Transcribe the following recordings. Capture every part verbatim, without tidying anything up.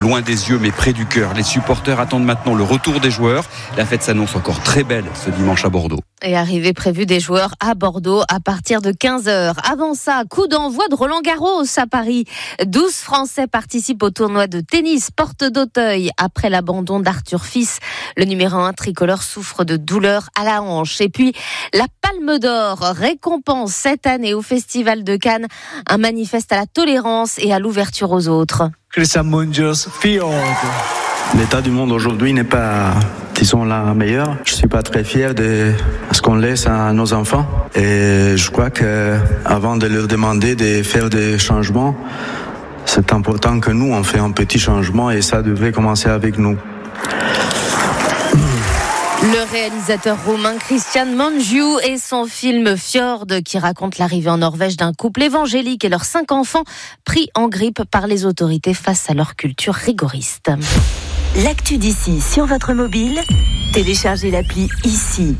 loin des yeux mais près du cœur. Les supporters attendent maintenant le retour des joueurs. La fête s'annonce encore très belle ce dimanche à Bordeaux. Et arrivée prévue des joueurs à Bordeaux à partir de quinze heures. Avant ça, coup d'envoi de Roland-Garros à Paris. douze Français participent au tournoi de tennis porte d'Auteuil après l'abandon d'Arthur Fils. Le numéro un tricolore souffre de douleurs à la hanche. Et puis, la Palme d'Or récompense cette année au Festival de Cannes un manifeste à la tolérance et à l'ouverture aux autres. Christian Munoz Field. L'état du monde aujourd'hui n'est pas, disons, la meilleure. Je suis pas très fier de ce qu'on laisse à nos enfants. Et je crois que avant de leur demander de faire des changements, c'est important que nous, on fait un petit changement et ça devrait commencer avec nous. Le réalisateur roumain Cristian Mungiu et son film Fjord qui raconte l'arrivée en Norvège d'un couple évangélique et leurs cinq enfants pris en grippe par les autorités face à leur culture rigoriste. L'actu d'ici sur votre mobile, téléchargez l'appli ici.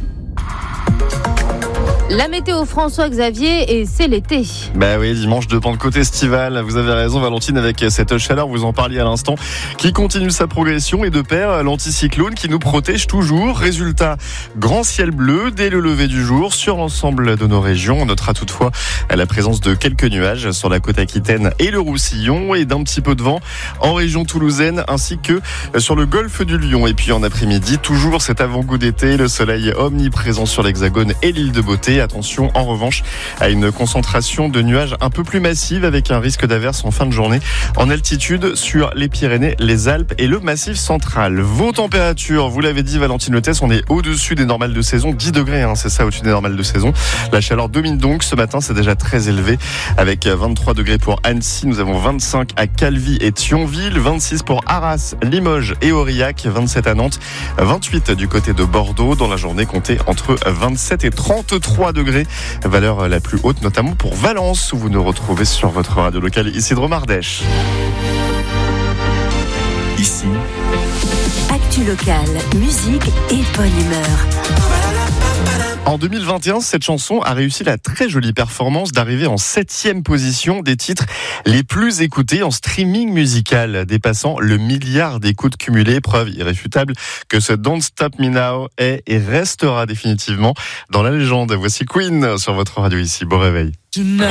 La météo François-Xavier et c'est l'été. Bah oui, dimanche de Pentecôte estivale. Vous avez raison Valentine avec cette chaleur, vous en parliez à l'instant, qui continue sa progression et de pair l'anticyclone qui nous protège toujours. Résultat, grand ciel bleu dès le lever du jour sur l'ensemble de nos régions. On notera toutefois la présence de quelques nuages sur la côte aquitaine et le Roussillon et d'un petit peu de vent en région toulousaine ainsi que sur le golfe du Lion. Et puis en après-midi, toujours cet avant-goût d'été, le soleil omniprésent sur l'Hexagone et l'île de Beauté. Attention en revanche à une concentration de nuages un peu plus massive avec un risque d'averse en fin de journée en altitude sur les Pyrénées, les Alpes et le Massif central. Vos températures, vous l'avez dit Valentine Lettès, on est au-dessus des normales de saison, dix degrés, hein, c'est ça au-dessus des normales de saison. La chaleur domine donc ce matin, c'est déjà très élevé avec vingt-trois degrés pour Annecy, nous avons vingt-cinq à Calvi et Thionville, vingt-six pour Arras, Limoges et Aurillac, vingt-sept à Nantes, vingt-huit du côté de Bordeaux. Dans la journée, comptez entre vingt-sept et trente-trois degrés, valeur la plus haute notamment pour Valence où vous nous retrouvez sur votre radio locale Isidro Mardèche. Ici, actu locale, musique et bonne humeur. En deux mille vingt et un, cette chanson a réussi la très jolie performance d'arriver en septième position des titres les plus écoutés en streaming musical, dépassant le milliard d'écoutes cumulées, preuve irréfutable que ce Don't Stop Me Now est et restera définitivement dans la légende. Voici Queen sur votre radio ici. Bon réveil.